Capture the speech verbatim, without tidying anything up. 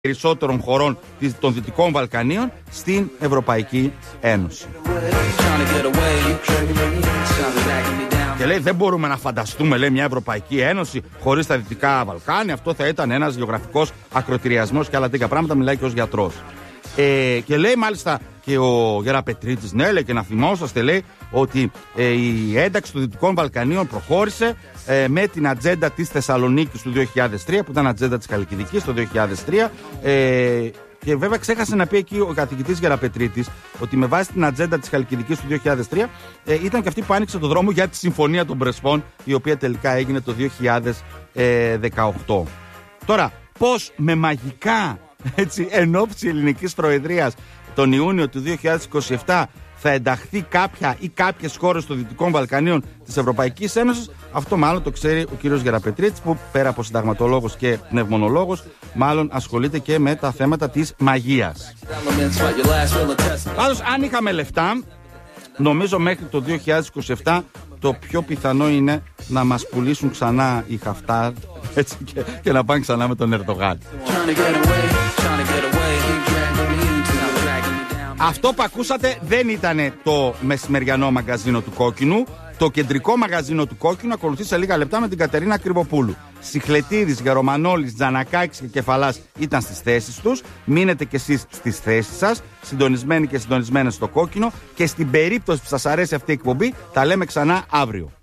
περισσότερων χωρών των Δυτικών Βαλκανίων στην Ευρωπαϊκή Ένωση. Και λέει δεν μπορούμε να φανταστούμε, λέει, μια Ευρωπαϊκή Ένωση χωρίς τα Δυτικά Βαλκάνια. Αυτό θα ήταν ένας γεωγραφικός ακροτηριασμός και άλλα τέτοια πράγματα. Μιλάει και ως γιατρός. Ε, και λέει μάλιστα και ο Γεραπετρίτης, ναι, λέει, και να θυμόσαστε, λέει, ότι ε, η ένταξη των Δυτικών Βαλκανίων προχώρησε ε, με την ατζέντα της Θεσσαλονίκης του δύο χιλιάδες τρία, που ήταν ατζέντα της Χαλκιδικής το δύο χιλιάδες τρία. Ε, και βέβαια ξέχασε να πει εκεί ο καθηγητής Γεραπετρίτης ότι με βάση την ατζέντα της Χαλκιδικής του δύο χιλιάδες τρία ε, ήταν και αυτή που άνοιξε το δρόμο για τη Συμφωνία των Πρεσπών, η οποία τελικά έγινε το δύο χιλιάδες δεκαοκτώ. Τώρα, πώς με μαγικά, έτσι, εν ώψη ελληνικής προεδρίας τον Ιούνιο του δύο χιλιάδες είκοσι επτά θα ενταχθεί κάποια ή κάποιες χώρες των Δυτικών Βαλκανίων της Ευρωπαϊκής Ένωσης, αυτό μάλλον το ξέρει ο κύριος Γεραπετρίτης, που πέρα από συνταγματολόγος και πνευμονολόγος, μάλλον ασχολείται και με τα θέματα της μαγείας. Πάντως, αν είχαμε λεφτά, νομίζω μέχρι το δύο χιλιάδες είκοσι επτά το πιο πιθανό είναι να μας πουλήσουν ξανά οι Χαφτάρ, έτσι, και, και να πάνε ξανά με τον Ερντογάν. Αυτό που ακούσατε δεν ήταν το μεσημεριανό μαγαζίνο του Κόκκινου. Το κεντρικό μαγαζίνο του Κόκκινου ακολουθεί σε λίγα λεπτά με την Κατερίνα Κρυβοπούλου. Σιχλετίδης, Γερομανόλης, Τζανακάκης και Κεφαλάς ήταν στις θέσεις τους. Μείνετε κι εσείς στις θέσεις σας, συντονισμένοι και συντονισμένες στο Κόκκινο. Και στην περίπτωση που σας αρέσει αυτή η εκπομπή, τα λέμε ξανά αύριο.